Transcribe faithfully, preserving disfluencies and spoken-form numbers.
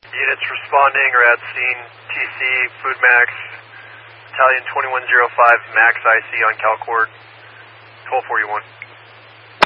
Units responding are at scene T C, Food Max, Battalion twenty-one oh five, Max I C on CalCord, twelve forty-one.